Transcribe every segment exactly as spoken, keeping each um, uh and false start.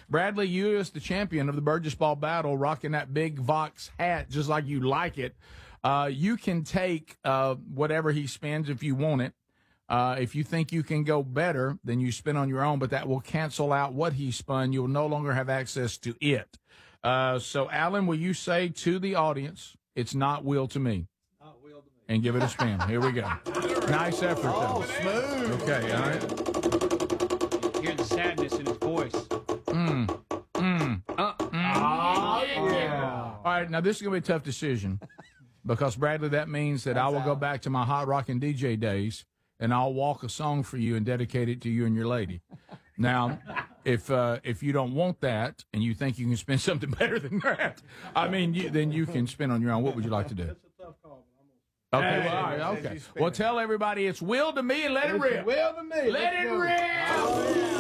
Bradley, you as the champion of the Burgess Ball Battle, rocking that big Vox hat just like you like it. Uh, you can take uh, whatever he spends if you want it. Uh, if you think you can go better, then you spin on your own, but that will cancel out what he spun. You will no longer have access to it. Uh, so, Alan, will you say to the audience, it's not Will to me? Not Will to me. And give it a spin. Here we go. Nice effort, though. Oh, smooth. Okay, all right. Hear the sadness in his voice. Mm. Mm. Uh, mm. Oh, yeah. All right, now this is going to be a tough decision because, Bradley, that means that That's I will out. go back to my hot rockin' D J days and I'll walk a song for you and dedicate it to you and your lady. Now, if uh, if you don't want that and you think you can spin something better than that, I mean, you, then you can spin on your own. What would you like to do? That's a tough call, but I'm gonna. Okay, Hey, well, all right, says okay. you spin Well, it. tell everybody it's Will to me and let it rip. Will to me. Let Let's it go. rip. Oh, yeah.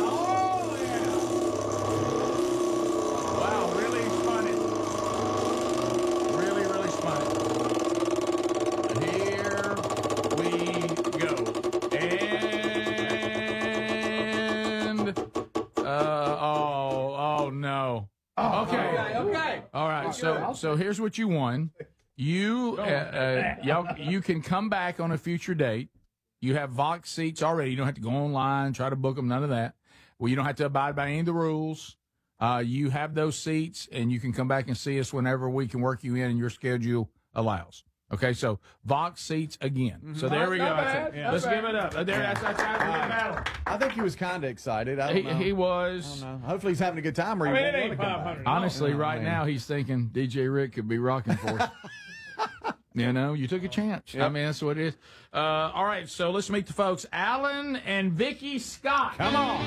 Oh, Wow, really spun it. Really, really spun it. Here we go. And, uh, oh, oh, no. Okay. Okay, okay. All right, so so here's what you won. You uh, uh, y'all, you can come back on a future date. You have Vox seats already. You don't have to go online, try to book them, none of that. Well, you don't have to abide by any of the rules. Uh, you have those seats, and you can come back and see us whenever we can work you in and your schedule allows. Okay, so Vox seats again. So there we go. Not bad, That's it. not Let's bad. give it up. There, that's that's how we Right. battle. I think he was kind of excited. I don't He, know. he I was. don't know. Hopefully he's having a good time. Or I he mean, won't it wanna ain't come back. five hundred. Honestly, Oh, right man. now he's thinking D J Rick could be rocking for us. You know, you took a chance. I mean, that's what it is. Uh, all right, so let's meet the folks. Alan and Vicky Scott. Come on.